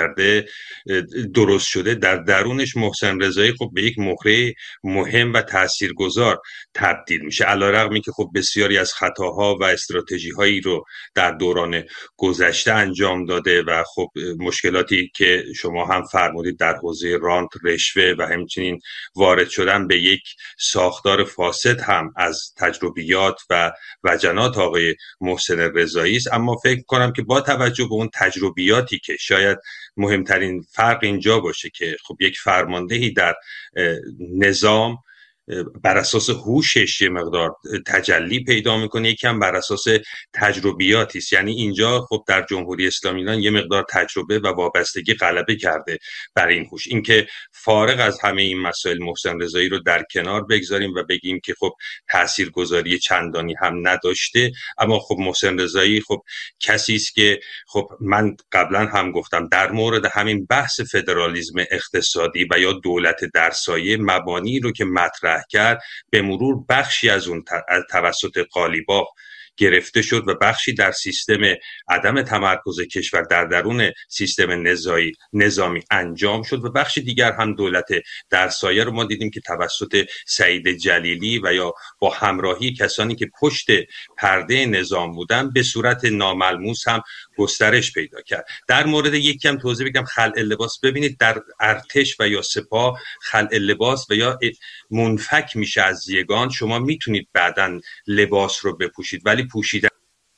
درست شده در درونش محسن رضایی خب به یک مهره مهم و تاثیرگذار تبدیل میشه، علیرغم اینکه خب بسیاری از خطاها و استراتژی‌هایی رو در دوران گذشته انجام داده و خب مشکلاتی که شما هم فرمودید در حوزه رانت، رشوه و همچنین وارد شدن به یک ساختار فاسد هم از تجربیات و وجنات آقای محسن رضایی است. اما فکر کنم که با توجه به اون تجربیاتی که شاید مهمترین فرق اینجا باشه که خب یک فرماندهی در نظام بر اساس هوشش یه مقدار تجلی پیدا میکنه، یکم بر اساس تجربیاتی است. یعنی اینجا خب در جمهوری اسلامی ایران یه مقدار تجربه و وابستگی غلبه کرده بر این هوش. اینکه فارغ از همه این مسائل محسن رضایی رو در کنار بگذاریم و بگیم که خب تاثیرگذاری چندانی هم نداشته، اما خب محسن رضایی خب کسی است که خب من قبلا هم گفتم در مورد همین بحث فدرالیسم اقتصادی و یا دولت در سایه مبانی رو که مطرح کرد، به مرور بخشی از اون توسط قالیباف گرفته شد و بخشی در سیستم عدم تمرکز کشور در درون سیستم نظامی انجام شد و بخشی دیگر هم دولت در سایه رو ما دیدیم که توسط سعید جلیلی و یا با همراهی کسانی که پشت پرده نظام بودن به صورت ناملموس هم گسترش پیدا کرد. در مورد یک کم توضیح بگم، خلع لباس، ببینید در ارتش و یا سپاه خلع لباس و یا منفک میشه از یگان، شما میتونید بعداً لباس رو بپوشید، ولی پوشیدن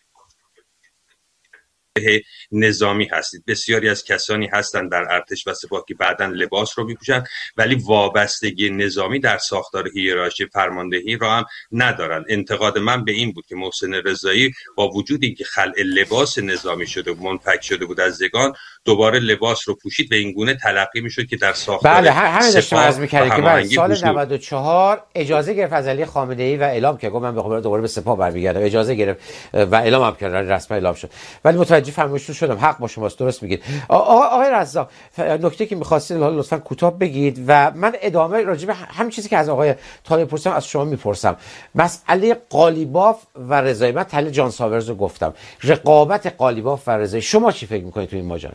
نظامی هستید. بسیاری از کسانی هستن در ارتش و سپاه که بعداً لباس رو میپوشن ولی وابستگی نظامی در ساختار هیرارشی فرماندهی را هم ندارن. انتقاد من به این بود که محسن رضایی با وجودی که خلع لباس نظامی شده و منفک شده بود از یگان، دوباره لباس رو پوشید و این گونه تلقی میشد که در ساختار بله همین داشتم عرض می‌کردم که بعد سال 94 اجازه گرفت از علی خامنه‌ای و اعلام کرد من دوباره به سپاه برمیگردم، اجازه گرفت و اعلام هم کرد، رسما اعلام شد. ولی متوجه فرمایشتون شدم، حق با شماست، درست میگید. آقای رزاق، نکته که می‌خواستید لطفاً کوتاه بگید و من ادامه راجع به همین چیزی که از آقای طالب پرسیدم از شما میپرسم. مسئله قالیباف و رضایی، من تحلیل جان ساورز رو گفتم، رقابت قالیباف و رضایی، شما چی فکر می‌کنید تو این ماجرا؟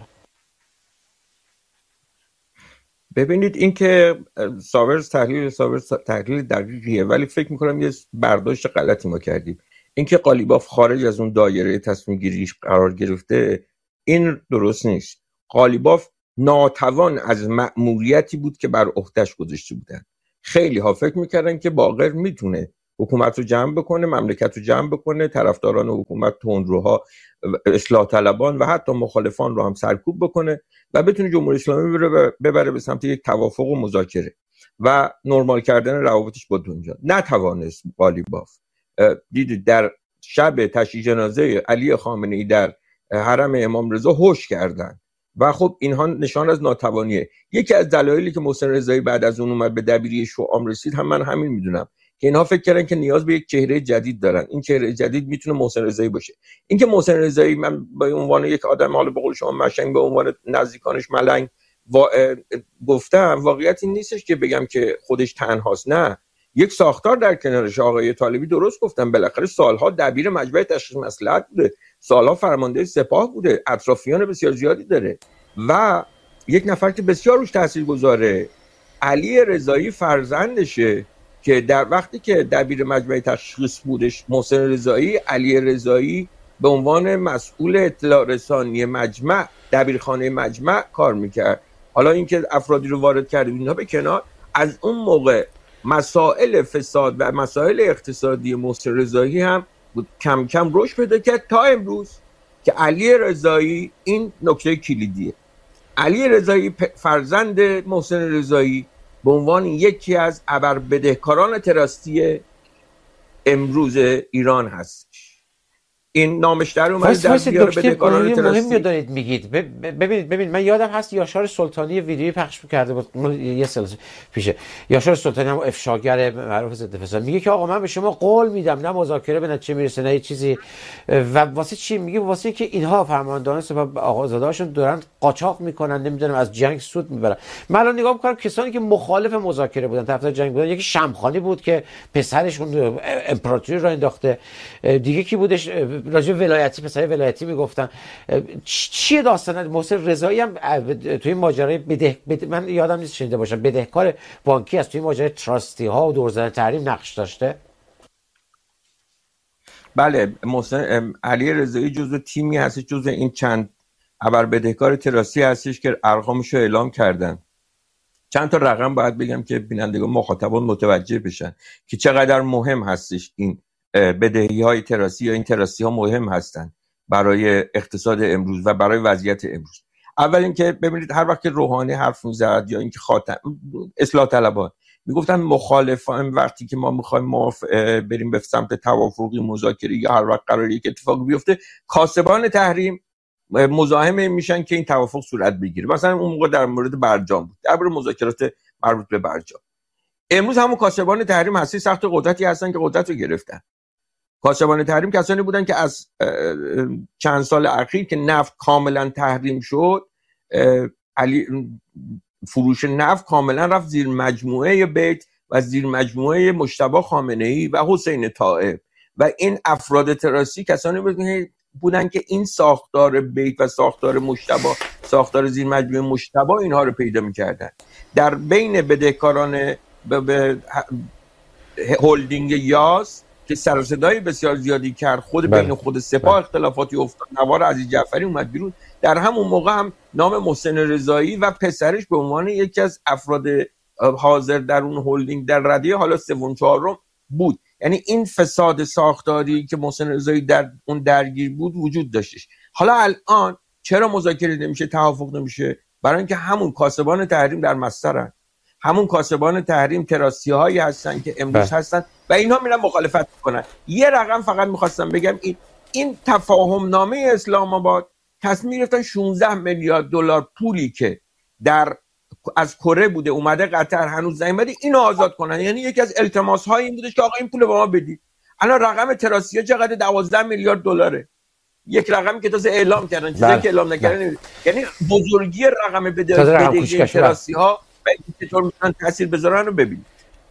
ببینید این که ساورز تحلیل دقیقیه، ولی فکر میکنم یه برداشت غلطی ما کردیم. این که قالیباف خارج از اون دایره تصمیم گیری قرار گرفته، این درست نیست. قالیباف ناتوان از مأموریتی بود که بر عهده‌اش گذاشته بودن. خیلی ها فکر میکردن که باقر میتونه حکومت رو جمع بکنه، مملکت رو جمع بکنه، طرفداران حکومت، تندروها، اصلاح طلبان و حتی مخالفان رو هم سرکوب بکنه و بتونه جمهوری اسلامی ببره به سمت یک توافق و مذاکره و نرمال کردن روابطش با دنیا. نتوانست قالیباف. دیدید در شب تشییع جنازه علی خامنه‌ای در حرم امام رضا هوش کردن و خب اینها نشان از ناتوانیه. یکی از دلایلی که محسن رضایی بعد از اون اومد به دبیری شوام رسید هم من همین میدونم که اینها فکر کردن که نیاز به یک چهره جدید دارن. این چهره جدید میتونه محسن رضایی باشه. اینکه محسن رضایی، من به عنوان یک آدم، حالا به قول شما مشنگ، به عنوان نزدیکانش ملنگ گفتم، واقعیت این نیستش که بگم که خودش تنهاست. نه، یک ساختار در کنارش. آقای طالبی درست گفتن، بالاخره سالها دبیر مجمع تشخیص مصلحت بوده، سالها فرمانده سپاه بوده، اطرافیان بسیار زیادی داره و یک نفر که بسیار روش تاثیرگذاره، علی رضایی فرزندشه که در وقتی که دبیر مجمع تشخیص بودش محسن رضایی، علی رضایی به عنوان مسئول اطلاع رسانی مجمع، دبیرخانه مجمع کار میکرد. حالا اینکه افرادی رو وارد کرده اینها به کنار، از اون موقع مسائل فساد و مسائل اقتصادی محسن رضایی هم کم کم رشد پیدا کرد تا امروز که علی رضایی، این نکته کلیدیه، علی رضایی فرزند محسن رضایی به عنوان یکی از ابربدهکاران تراستی امروز ایران هست. این نامش در اومد در بیار بدهکاران تراستی. مهمی دارید میگید. ببینید من یادم هست یاشار سلطانی ویدیویی پخش می‌کرده بود یه سال پیشه. یاشار سلطانی هم افشاگر معروف ضد فساد میگه که آقا من به شما قول میدم نه مذاکره به نتیجه میرسه نه چیزی. و واسه چی میگه؟ واسه که اینها فرماندهان سپاه آقازاده‌هاشون دارن قاچاق میکنن، نمیدونم از جنگ سود میبرن. من الان نگاه میکنم کسانی که مخالف مذاکره بودن، طرفدار جنگ بودن، یکی شمخانی بود که پسرشون امپراتوری را انداخته، دیگه کی بودش راجع ولایتی، پسر ولایتی میگفتن. چیه داستان محسن رضایی هم توی ماجرای من یادم نیست شنیده باشم بدهکار بانکی است، توی ماجرای تراستی ها و دور زدن تحریم نقش داشته. بله، محسن علی رضایی جزو تیمی هستش، جزو این چند ابر بدهکار تراستی هستش که ارقامش رو اعلام کردن. چند تا رقم باید بگم که بینندگان مخاطبان متوجه بشن که چقدر مهم هستش این بدهی های تراسی یا این تراسی ها مهم هستن برای اقتصاد امروز و برای وضعیت امروز. اول اینکه ببینید هر وقت روحانی حرف میزد یا اینکه خاتم اصلاح طلبان میگفتن مخالفان، وقتی که ما میخوایم بریم به سمت توافقی، مذاکره یا هر وقت قراره یک اتفاق بیفته، کاسبان تحریم مزاحم میشن که این توافق صورت بگیره. مثلا اون موقع در مورد برجام بود، درباره مذاکرات مربوط به برجام. امروز همون کاسبان تحریم هستی سخت قدرتی هستن که قدرت رو گرفتن. کاسبان تحریم کسانی بودن که از چند سال اخیر که نفت کاملا تحریم شد، فروش نفت کاملا رفت زیر مجموعه بیت و زیر مجموعه مجتبی خامنه‌ای و حسین طائب و این افراد تراسی کسانی بودن که این ساختار بیت و ساختار مجتبی، ساختار زیر مجموعه مجتبی، اینها رو پیدا می‌کردن. در بین بدهکاران هولدینگ یاس که سر و صدای بسیار زیادی کرد، خود بین خود سپاه اختلافاتی افتاد، نوار عزیز جعفری اومد بیرون، در همون موقع هم نام محسن رضایی و پسرش به عنوان یکی از افراد حاضر در اون هولدینگ در ردیه حالا سوم چهارم بود. یعنی این فساد ساختاری که محسن رضایی در اون درگیر بود وجود داشتش. حالا الان چرا مذاکره نمیشه، توافق نمیشه؟ برای اینکه همون کاسبان تحریم در مصدرن، همون کاسبان تحریم تراسی هایی هستن که امروز هستن و اینها میرن مخالفت میکنن. یه رقم فقط میخواستم بگم، این تفاهم نامه اسلام آباد تصمیم گرفتن 16 میلیارد دلار پولی که از کره بوده اومده قطر هنوز نیومده اینو آزاد کنن. یعنی یکی از التماس های این بودش که آقا این پول به ما بدید. الان رقم تراسی ها چقدر؟ 12 میلیارد دلاره. یک رقمی که تازه اعلام کردن، چیزی که اعلام نکردن. یعنی بزرگی رقم بدهی تراسی ها و این چطور میتونن تاثیر بذارن رو ببینید.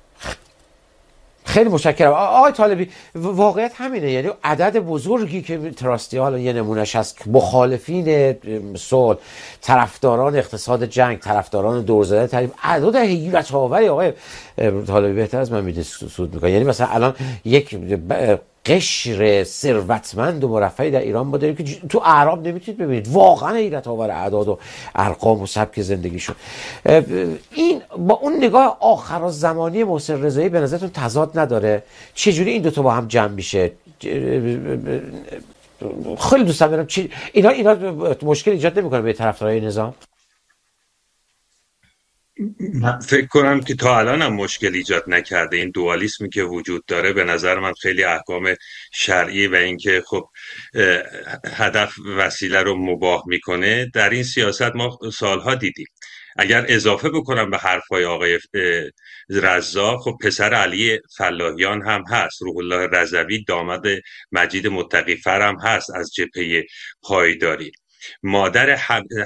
خیلی متشکرم آقای طالبی. واقعیت همینه، یعنی عدد بزرگی که تراستی حالا یه نمونهش هست، مخالفین صلح، طرفداران اقتصاد جنگ، طرفداران دور زدن تحریم، عدد حیرت آوری آقای طالبی بهتر از من میده سود میکنه. یعنی مثلا الان یک قشر ثروتمند و مرفهی در ایران ما داریم که تو اعراب نمیتونید ببینید. واقعا حیرت آور اعداد و ارقام و سبک زندگیشون. این با اون نگاه آخرالزمانی محسن رضایی به نظرتون تضاد نداره؟ چجوری این دوتا با هم جمع میشه؟ خیلی دوست دارم اینا مشکل ایجاد نمیکنه به طرفدارای نظام؟ من فکر کنم که تا الان هم مشکل ایجاد نکرده. این دوالیسمی که وجود داره به نظر من خیلی احکام شرعی و اینکه خب هدف وسیله رو مباح میکنه در این سیاست ما سالها دیدیم. اگر اضافه بکنم به حرفای آقای رضا، خب پسر علی فلاحیان هم هست، روح الله رضوی داماد مجید متقی‌فر هم هست از جبهه پایداری. مادر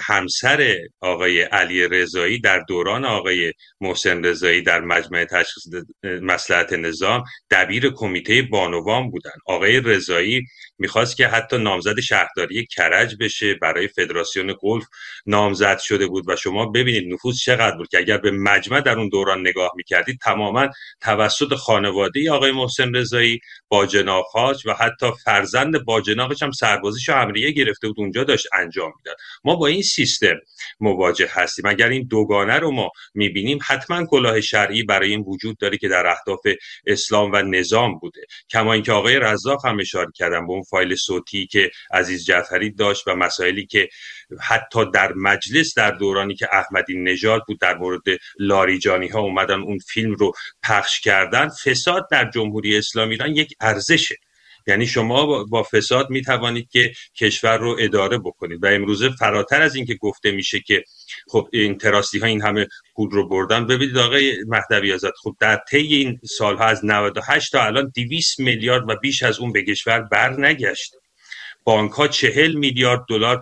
همسر آقای علی رضایی در دوران آقای محسن رضایی در مجمع تشخیص مصلحت نظام دبیر کمیته بانوان بودن. آقای رضایی میخواست که حتی نامزد شهرداری کرج بشه، برای فدراسیون گلف نامزد شده بود و شما ببینید نفوذ چقدر بود که اگر به مجمع در اون دوران نگاه میکردید تماما توسط خانواده آقای محسن رضایی، باجناق‌هاش و حتی فرزند باجناقش هم سربازیشو امریه گرفته بود اونجا داشت انجام میداد. ما با این سیستم مواجه هستیم. اگر این دوگانه رو ما میبینیم حتما کلاه شرعی برای این وجود داره که در اهداف اسلام و نظام بوده. کما اینکه آقای رزاق هم اشاره کردن به اون فایل صوتی که عزیز جعفری داشت و مسائلی که حتی در مجلس در دورانی که احمدی نژاد بود در مورد لاریجانی ها اومدن اون فیلم رو پخش کردن. فساد در جمهوری اسلامی ایران یک ارزشه، یعنی شما با فساد میتوانید که کشور رو اداره بکنید و امروزه فراتر از این که گفته میشه که خب این تراستی ها این همه پول رو بردن، ببینید آقای مهدوی آزاد خب در طی این سالها از 98 تا الان 200 میلیارد و بیش از اون به کشور بر نگشت. بانک ها 40 میلیارد دلار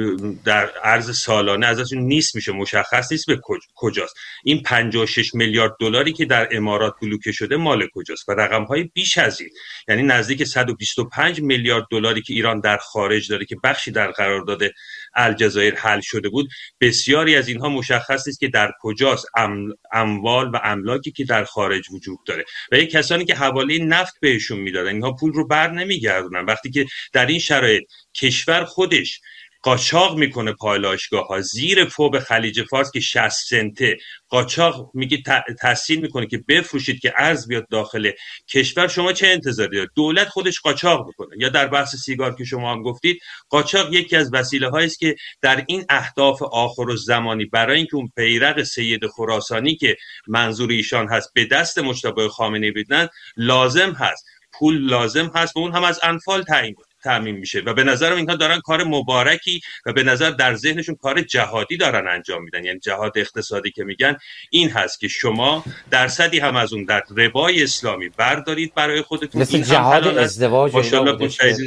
در عرض سالانه ازشون نیست میشه، مشخص نیست به کجاست. این 56 میلیارد دلاری که در امارات بلوکه شده مال کجاست و رقم های بیش از این، یعنی نزدیک 125 میلیارد دلاری که ایران در خارج داره که بخشی در قرارداد الجزایر حل شده بود، بسیاری از اینها مشخص نیست که در کجاست. اموال و املاکی که در خارج وجود داره و یک کسانی که حواله نفت بهشون میدادن اینها پول رو بر نمیگردونن. وقتی که در این شرایط کشور خودش قاچاق میکنه پالایشگاه ها زیر فوب خلیج فارس که 60 سنته قاچاق میگه تحصیل میکنه که بفروشید که ارز بیاد داخل کشور، شما چه انتظاری دارید؟ دولت خودش قاچاق بکنه. یا در بحث سیگار که شما هم گفتید، قاچاق یکی از وسیله هایی است که در این اهداف آخرالزمانی برای اینکه اون پیرق سید خراسانی که منظور ایشان هست به دست مجتبی خامنه‌ای بدن لازم هست، پول لازم هست و اون هم از انفال تامین میشه و به نظرم اینها دارن کار مبارکی و به نظر در ذهنشون کار جهادی دارن انجام میدن. یعنی جهاد اقتصادی که میگن این هست که شما درصدی هم از اون در ربای اسلامی بردارید برای خودتون، مثل این جهاد ازدواج. ماشاءالله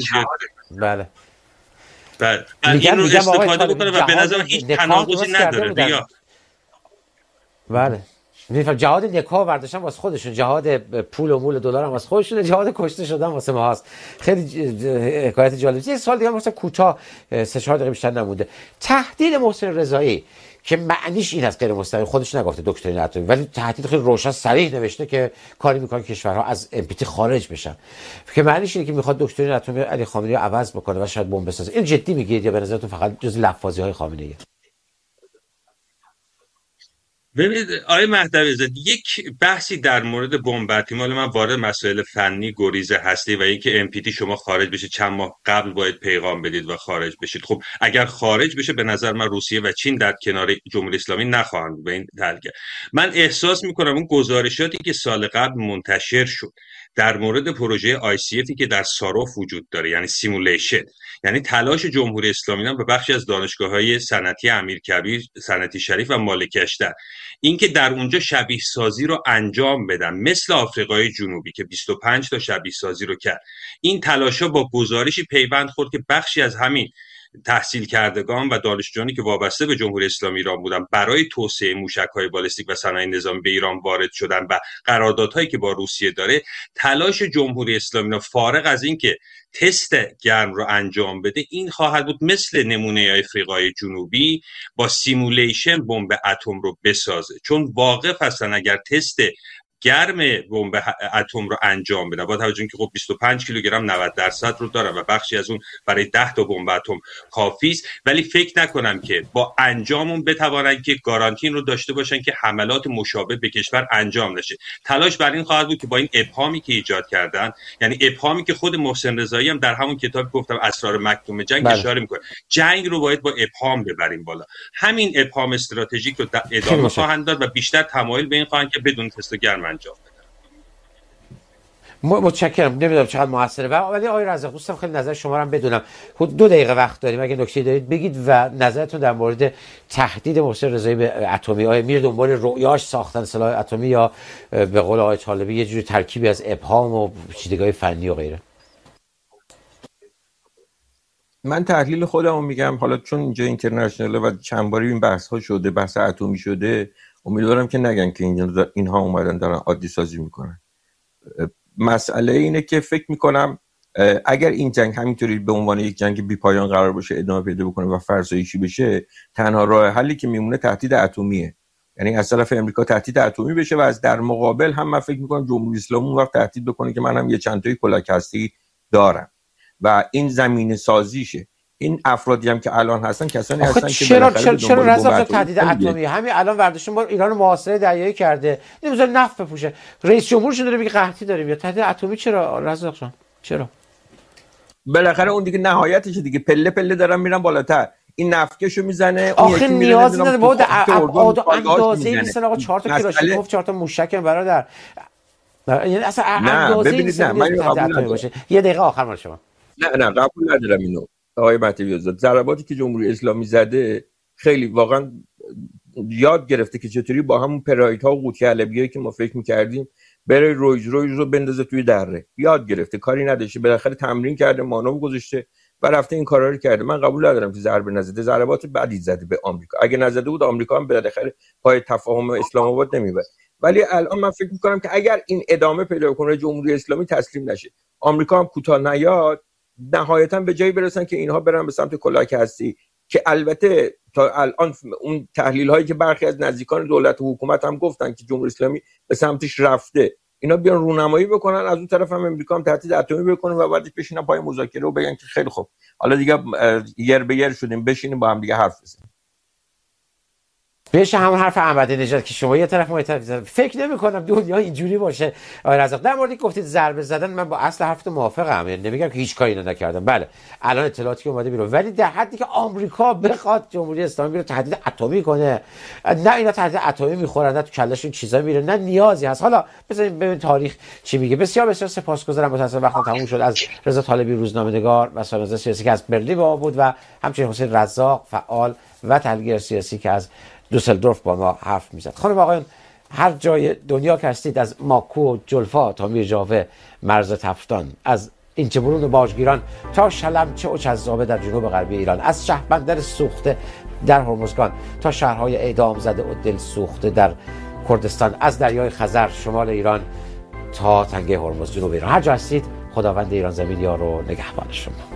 بله این رو استفاده بکنه و به نظر هیچ تناقضی نداره. یا بله میفهم جهاد نکاح برداشتن واسه خودشون، جهاد پول و مول دلار هم واسه خودشون، جهاد کشته شدن واسه ما هست. خیلی حکایت جالبی. یه سوال دیگه مثلا کوتاه 3-4 دقیقه بیشتر نمونده. تهدید محسن رضایی که معنیش این است غیر مستقیم، خودش نگفته دکترین اتمی، ولی تهدید خیلی روشن صریح نوشته که کاری میکنه کشورها از NPT خارج بشن، که معنیش اینه که میخواد دکترین اتمی علی خامنه‌ای رو عوض بکنه و شاید بمب بسازه. این جدی میگید یا به نظرتون فقط جز لفاظی‌های خامنه‌ایه؟ ببینید آقای مهدوی زاده، یک بحثی در مورد بمب اتمی، مال من وارد مسائل فنی گریز هستی و اینکه NPT شما خارج بشه چند ماه قبل باید پیغام بدید و خارج بشید. خب اگر خارج بشه به نظر من روسیه و چین در کنار جمهوری اسلامی نخواهند به این تلگه. من احساس میکنم اون گزارشاتی که سال قبل منتشر شد در مورد پروژه ICFی که در ساروف وجود داره، یعنی سیمولیشن، یعنی تلاش جمهوری اسلامی به بخشی از دانشگاه‌های صنعتی امیرکبیر، صنعتی شریف و مالکشتر، اینکه در اونجا شبیه سازی رو انجام بدن مثل آفریقای جنوبی که 25 تا شبیه سازی رو کرد. این تلاش‌ها با گزارشی پیوند خورد که بخشی از همین تحصیل کردگان و دانشجویانی که وابسته به جمهوری اسلامی ایران بودن برای توسعه موشک‌های بالستیک و صنایع نظامی به ایران وارد شدن و قراردادهایی که با روسیه داره، تلاش جمهوری اسلامی فارغ از این که تست گرم رو انجام بده این خواهد بود مثل نمونه آفریقای جنوبی با سیمولیشن بمب اتم رو بسازه، چون واقف هستن اگر تست گرم بمب اتم رو انجام بدن، با توجه اینکه خب 25 کیلوگرم 90% رو دارن و بخشی از اون برای 10 تا بمب اتم کافی است، ولی فکر نکنم که با انجامون بتوانن که گارانتی رو داشته باشن که حملات مشابه به کشور انجام نشه. تلاش بر این خواهد بود که با این ابهامی که ایجاد کردن، یعنی ابهامی که خود محسن رضایی هم در همون کتاب گفتم اسرار مکتوم جنگ اشاره میکنه، جنگ رو باید با ابهام ببریم بالا. همین ابهام استراتژیک رو ادامه خواهند داد و بیشتر تمایل به این خواهند که بدون تست گرم انجام بدن. متشکرم. نمیدونم چقدر موثره، ولی آقای رزاق دوستم خیلی نظر شما رو هم بدونم. خود 2 دقیقه وقت داریم، اگه نکته دارید بگید و نظرتون در مورد تهدید محسن رضایی به اتمی. آیا میره دنبال رؤیاش ساختن سلاح اتمی یا به قول آقای طالبی یه جوری ترکیبی از ابهام و چیزهای فنی و غیره؟ من تحلیل خودمو میگم، حالا چون اینجا اینترنشنال و چند باری این بحث ها شده، بحث اتمی شده، امیدوارم که نگن که اینها اومدن دارن عادی سازی میکنن. مسئله اینه که فکر میکنم اگر این جنگ همینطوری به عنوان یک جنگ بی پایان قرار باشه ادامه پیدا بکنه و فرسایشی بشه، تنها راه حلی که میمونه تهدید اتمیه. یعنی از طرف امریکا تهدید اتمی بشه و از در مقابل هم من فکر میکنم جمهوری اسلامی اون وقت تهدید بکنه که من هم یه چند تایی کلاک هستی دارم و این زمینه سازیشه. این افرادی هم که الان هستن کسانی هستن که چرا رضا تهدید اتمی همین الان ورداشتون با ایران محاصره دریایی کرده، نمیذاره نفت بپوشه، رئیس جمهورشون داره میگه قحطی داریم، یا تهدید اتمی چرا رضا جان؟ چرا؟ بالاخره اون دیگه نهایتشه دیگه، پله پله دارن میرن بالاتر. این نفکشو میزنه، آخه نیازی نداره بود اندازه‌ای نیستن آقا. 4 تا کلاشینکوف 4 تا موشک برادر، یعنی اصلا اندازه‌ای نیستن. من باشه. یه دقیقه آخر مال شما. نه قبول ندارم اینو آقای مهدوی آزاد. ضرباتی که جمهوری اسلامی زده خیلی واقعا یاد گرفته که چطوری با همون پرایدها و قوطی حلبیایی که ما فکر می‌کردیم بره رویج رو بندازه توی دره. یاد گرفته، کاری نداشته، بالاخره تمرین کرده، مانو گذاشته و رفته این کارا رو کرده. من قبول ندارم که ضربه نزده، ضربات بعدی زده به آمریکا. اگه نزده بود آمریکا هم بالاخره پای تفاهم اسلام آباد نمیبرد. ولی الان من فکر می‌کنم که اگر این ادامه پیدا کنه، جمهوری اسلامی تسلیم نشه، آمریکا هم کوتاه نیاد، نهایتاً به جایی برسن که اینها برن به سمت کلاک هستی، که البته تا الان اون تحلیل هایی که برخی از نزدیکان دولت و حکومت هم گفتن که جمهوری اسلامی به سمتش رفته، اینا بیان رونمایی بکنن، از اون طرف هم امریکا هم تهدید اتمی بکنه و بعدش بشینن پای مذاکره و بگن که خیلی خوب حالا دیگه یر به یر شدیم، بشینیم با هم دیگه حرف بزنیم. بهش همون حرف احمدی نژاد که شما یه طرف ما یه طرف فکر نمی‌کنم دنیا اینجوری باشه. آقای رزاق در موردی گفتید ضربه زدن، من با اصل حرفتون موافقم، یعنی نمیگم که هیچ کاری نکردم، بله الان اطلاعاتی که اومده بیرون، ولی در حدی که آمریکا بخواد جمهوری اسلامی رو تهدید اتمی کنه، نه اینا تهدید اتمی میخورن، نه تو کلهشون چیزا میره، نه نیازی هست. حالا بذارید ببین تاریخ چی میگه. بسیار بسیار سپاسگزارم، متأسفانه وقت تموم شد. از رضا طالبی روزنامه‌نگار و سرمایه‌گذار سیاسی که از برلین با ما بود و همچنین حسین رزاق فعال و تحلیلگر سیاسی که از دوسلدورف با ما حرف میزد. خانم آقایان، هر جای دنیا که هستید، از ماکو و جلفا تا میرجاوه مرز تفتان، از اینچه‌برون و باجگیران تا شلمچه و چذابه در جنوب غربی ایران، از شهربندر سوخته در هرمزگان تا شهرهای اعدام زده و دل سوخته در کردستان، از دریای خزر شمال ایران تا تنگه هرمز جنوب ایران، هر جا هستید خداوند ایران زمین یار و نگهبان شما.